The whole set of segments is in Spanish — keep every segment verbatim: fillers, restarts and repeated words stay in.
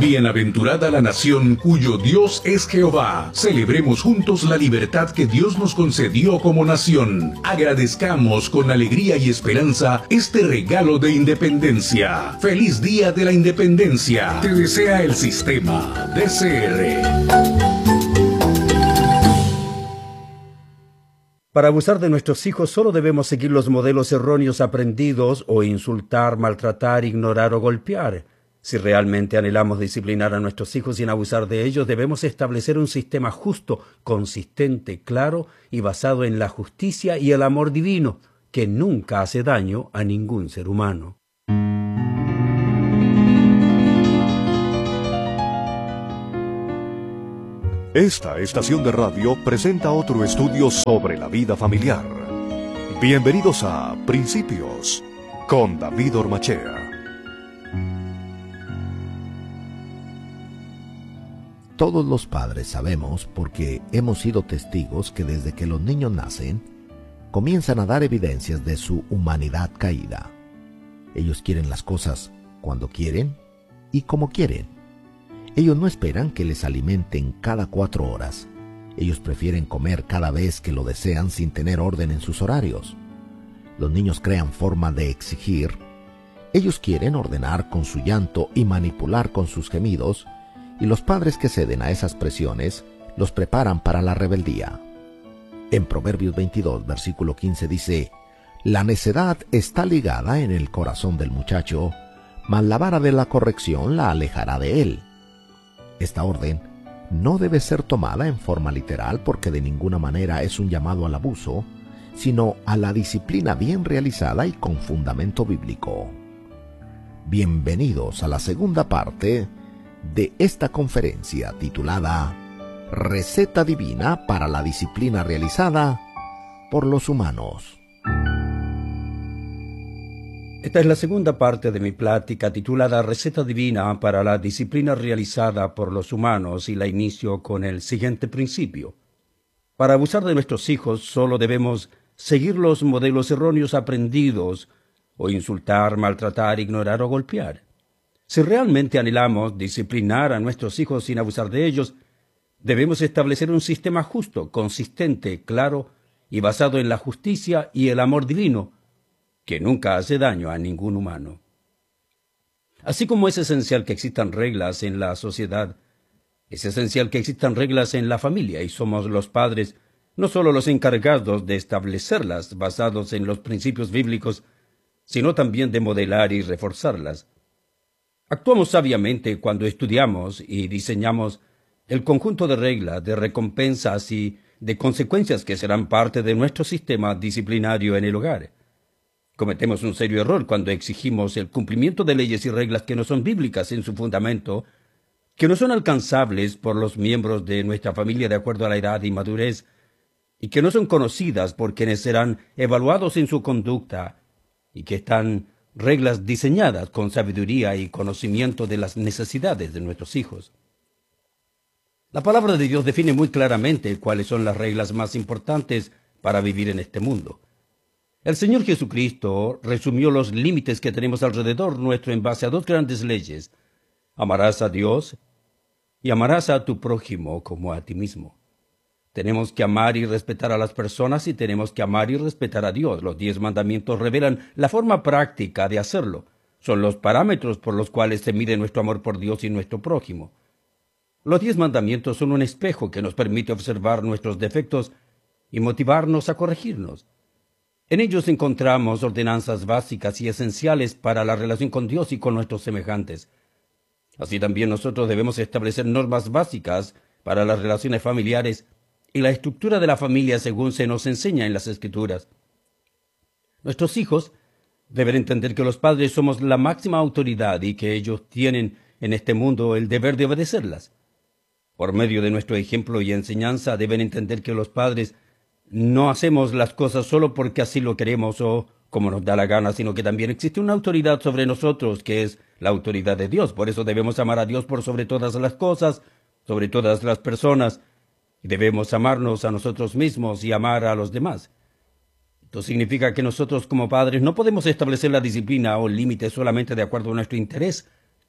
Bienaventurada la nación cuyo Dios es Jehová. Celebremos juntos la libertad que Dios nos concedió como nación. Agradezcamos con alegría y esperanza este regalo de independencia. ¡Feliz Día de la Independencia! Te desea el sistema D C R. Para abusar de nuestros hijos solo debemos seguir los modelos erróneos aprendidos o insultar, maltratar, ignorar o golpear. Si realmente anhelamos disciplinar a nuestros hijos sin abusar de ellos, debemos establecer un sistema justo, consistente, claro y basado en la justicia y el amor divino, que nunca hace daño a ningún ser humano. Esta estación de radio presenta otro estudio sobre la vida familiar. Bienvenidos a Principios con David Ormachea. Todos los padres sabemos, porque hemos sido testigos, que desde que los niños nacen, comienzan a dar evidencias de su humanidad caída. Ellos quieren las cosas cuando quieren y como quieren. Ellos no esperan que les alimenten cada cuatro horas. Ellos prefieren comer cada vez que lo desean sin tener orden en sus horarios. Los niños crean forma de exigir. Ellos quieren ordenar con su llanto y manipular con sus gemidos, y los padres que ceden a esas presiones los preparan para la rebeldía. En Proverbios veintidós, versículo quince dice: «La necedad está ligada en el corazón del muchacho, mas la vara de la corrección la alejará de él». Esta orden no debe ser tomada en forma literal, porque de ninguna manera es un llamado al abuso, sino a la disciplina bien realizada y con fundamento bíblico. Bienvenidos a la segunda parte de esta conferencia titulada Receta Divina para la Disciplina Realizada por los Humanos. Esta es la segunda parte de mi plática titulada Receta Divina para la Disciplina Realizada por los Humanos, y la inicio con el siguiente principio. Para abusar de nuestros hijos solo debemos seguir los modelos erróneos aprendidos o insultar, maltratar, ignorar o golpear. Si realmente anhelamos disciplinar a nuestros hijos sin abusar de ellos, debemos establecer un sistema justo, consistente, claro y basado en la justicia y el amor divino, que nunca hace daño a ningún humano. Así como es esencial que existan reglas en la sociedad, es esencial que existan reglas en la familia, y somos los padres no solo los encargados de establecerlas basados en los principios bíblicos, sino también de modelar y reforzarlas. Actuamos sabiamente cuando estudiamos y diseñamos el conjunto de reglas, de recompensas y de consecuencias que serán parte de nuestro sistema disciplinario en el hogar. Cometemos un serio error cuando exigimos el cumplimiento de leyes y reglas que no son bíblicas en su fundamento, que no son alcanzables por los miembros de nuestra familia de acuerdo a la edad y madurez, y que no son conocidas por quienes serán evaluados en su conducta, y que están reglas diseñadas con sabiduría y conocimiento de las necesidades de nuestros hijos. La palabra de Dios define muy claramente cuáles son las reglas más importantes para vivir en este mundo. El Señor Jesucristo resumió los límites que tenemos alrededor nuestro en base a dos grandes leyes: amarás a Dios y amarás a tu prójimo como a ti mismo. Tenemos que amar y respetar a las personas, y tenemos que amar y respetar a Dios. Los diez mandamientos revelan la forma práctica de hacerlo. Son los parámetros por los cuales se mide nuestro amor por Dios y nuestro prójimo. Los diez mandamientos son un espejo que nos permite observar nuestros defectos y motivarnos a corregirnos. En ellos encontramos ordenanzas básicas y esenciales para la relación con Dios y con nuestros semejantes. Así también nosotros debemos establecer normas básicas para las relaciones familiares y la estructura de la familia según se nos enseña en las Escrituras. Nuestros hijos deben entender que los padres somos la máxima autoridad y que ellos tienen en este mundo el deber de obedecerlas. Por medio de nuestro ejemplo y enseñanza deben entender que los padres no hacemos las cosas solo porque así lo queremos o como nos da la gana, sino que también existe una autoridad sobre nosotros, que es la autoridad de Dios. Por eso debemos amar a Dios por sobre todas las cosas, sobre todas las personas, y debemos amarnos a nosotros mismos y amar a los demás. Esto significa que nosotros como padres no podemos establecer la disciplina o límites solamente de acuerdo a nuestro interés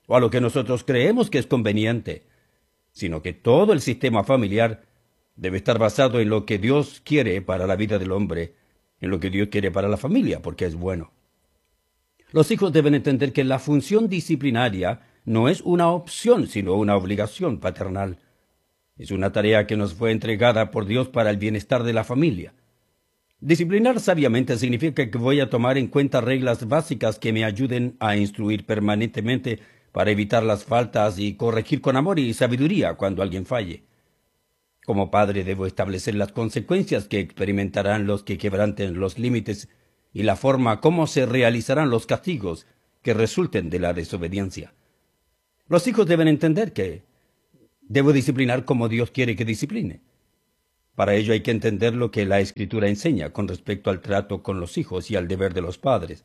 o a lo que nosotros creemos que es conveniente, sino que todo el sistema familiar debe estar basado en lo que Dios quiere para la vida del hombre, en lo que Dios quiere para la familia, porque es bueno. Los hijos deben entender que la función disciplinaria no es una opción, sino una obligación paternal. Es una tarea que nos fue entregada por Dios para el bienestar de la familia. Disciplinar sabiamente significa que voy a tomar en cuenta reglas básicas que me ayuden a instruir permanentemente para evitar las faltas y corregir con amor y sabiduría cuando alguien falle. Como padre debo establecer las consecuencias que experimentarán los que quebranten los límites y la forma como se realizarán los castigos que resulten de la desobediencia. Los hijos deben entender que debo disciplinar como Dios quiere que discipline. Para ello hay que entender lo que la Escritura enseña con respecto al trato con los hijos y al deber de los padres.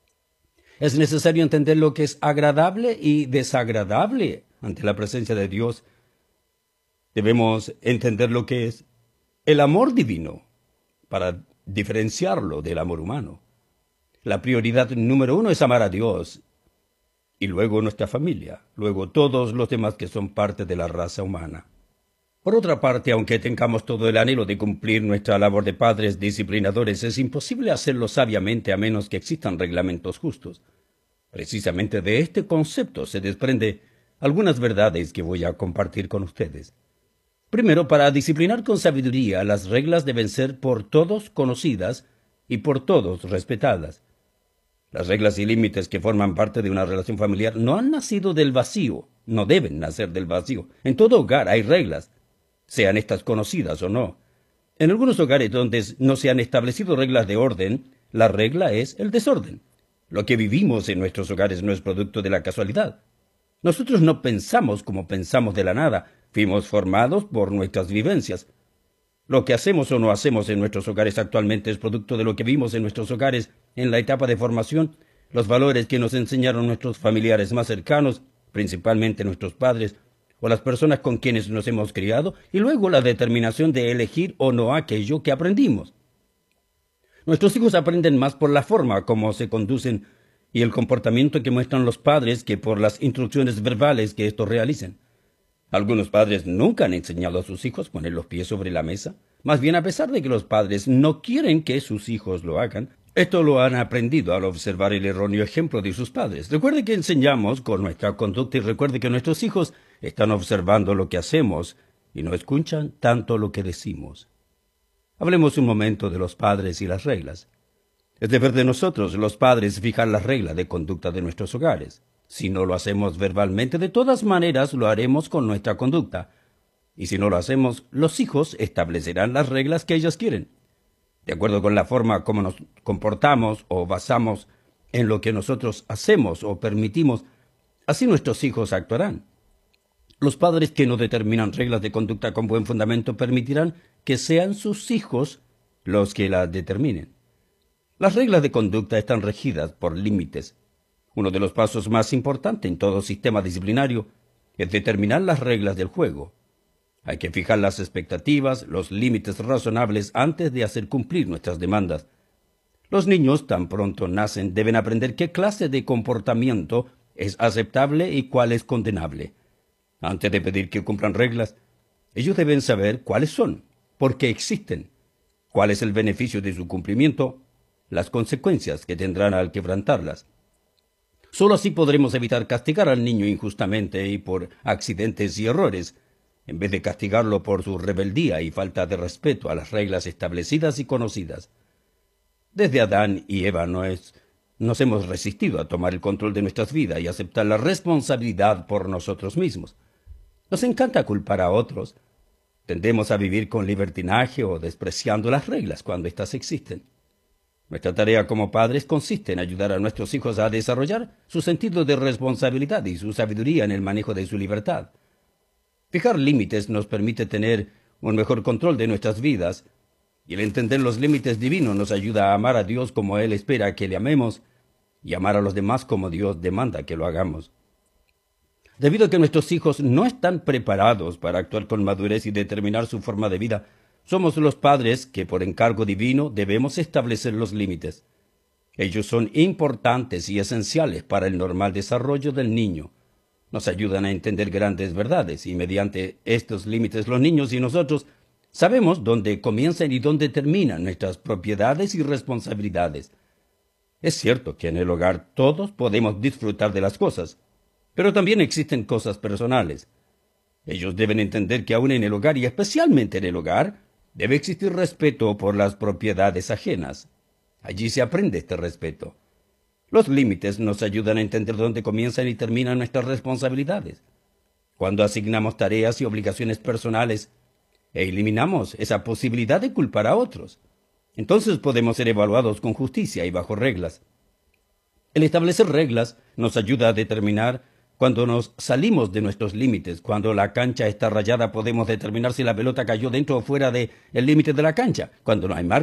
Es necesario entender lo que es agradable y desagradable ante la presencia de Dios. Debemos entender lo que es el amor divino para diferenciarlo del amor humano. La prioridad número uno es amar a Dios y luego nuestra familia, luego todos los demás que son parte de la raza humana. Por otra parte, aunque tengamos todo el anhelo de cumplir nuestra labor de padres disciplinadores, es imposible hacerlo sabiamente a menos que existan reglamentos justos. Precisamente de este concepto se desprende algunas verdades que voy a compartir con ustedes. Primero, para disciplinar con sabiduría, las reglas deben ser por todos conocidas y por todos respetadas. Las reglas y límites que forman parte de una relación familiar no han nacido del vacío, no deben nacer del vacío. En todo hogar hay reglas, sean estas conocidas o no. En algunos hogares donde no se han establecido reglas de orden, la regla es el desorden. Lo que vivimos en nuestros hogares no es producto de la casualidad. Nosotros no pensamos como pensamos de la nada, fuimos formados por nuestras vivencias. Lo que hacemos o no hacemos en nuestros hogares actualmente es producto de lo que vimos en nuestros hogares en la etapa de formación, los valores que nos enseñaron nuestros familiares más cercanos, principalmente nuestros padres, o las personas con quienes nos hemos criado, y luego la determinación de elegir o no aquello que aprendimos. Nuestros hijos aprenden más por la forma como se conducen y el comportamiento que muestran los padres que por las instrucciones verbales que estos realicen. Algunos padres nunca han enseñado a sus hijos a poner los pies sobre la mesa. Más bien, a pesar de que los padres no quieren que sus hijos lo hagan, esto lo han aprendido al observar el erróneo ejemplo de sus padres. Recuerde que enseñamos con nuestra conducta y recuerde que nuestros hijos están observando lo que hacemos y no escuchan tanto lo que decimos. Hablemos un momento de los padres y las reglas. Es deber de nosotros, los padres, fijar las reglas de conducta de nuestros hogares. Si no lo hacemos verbalmente, de todas maneras lo haremos con nuestra conducta. Y si no lo hacemos, los hijos establecerán las reglas que ellos quieren. De acuerdo con la forma como nos comportamos o basamos en lo que nosotros hacemos o permitimos, así nuestros hijos actuarán. Los padres que no determinan reglas de conducta con buen fundamento permitirán que sean sus hijos los que las determinen. Las reglas de conducta están regidas por límites. Uno de los pasos más importantes en todo sistema disciplinario es determinar las reglas del juego. Hay que fijar las expectativas, los límites razonables antes de hacer cumplir nuestras demandas. Los niños, tan pronto nacen, deben aprender qué clase de comportamiento es aceptable y cuál es condenable. Antes de pedir que cumplan reglas, ellos deben saber cuáles son, por qué existen, cuál es el beneficio de su cumplimiento, las consecuencias que tendrán al quebrantarlas. Solo así podremos evitar castigar al niño injustamente y por accidentes y errores, en vez de castigarlo por su rebeldía y falta de respeto a las reglas establecidas y conocidas. Desde Adán y Eva no es, nos hemos resistido a tomar el control de nuestras vidas y aceptar la responsabilidad por nosotros mismos. Nos encanta culpar a otros. Tendemos a vivir con libertinaje o despreciando las reglas cuando éstas existen. Nuestra tarea como padres consiste en ayudar a nuestros hijos a desarrollar su sentido de responsabilidad y su sabiduría en el manejo de su libertad. Fijar límites nos permite tener un mejor control de nuestras vidas, y el entender los límites divinos nos ayuda a amar a Dios como Él espera que le amemos y amar a los demás como Dios demanda que lo hagamos. Debido a que nuestros hijos no están preparados para actuar con madurez y determinar su forma de vida, somos los padres que por encargo divino debemos establecer los límites. Ellos son importantes y esenciales para el normal desarrollo del niño. nos ayudan a entender grandes verdades, y mediante estos límites los niños y nosotros sabemos dónde comienzan y dónde terminan nuestras propiedades y responsabilidades. Es cierto que en el hogar todos podemos disfrutar de las cosas, pero también existen cosas personales. Ellos deben entender que aún en el hogar, y especialmente en el hogar, debe existir respeto por las propiedades ajenas. Allí se aprende este respeto. Los límites nos ayudan a entender dónde comienzan y terminan nuestras responsabilidades. Cuando asignamos tareas y obligaciones personales e eliminamos esa posibilidad de culpar a otros, entonces podemos ser evaluados con justicia y bajo reglas. El establecer reglas nos ayuda a determinar cuando nos salimos de nuestros límites. Cuando la cancha está rayada, podemos determinar si la pelota cayó dentro o fuera del límite de la cancha. Cuando no hay marca,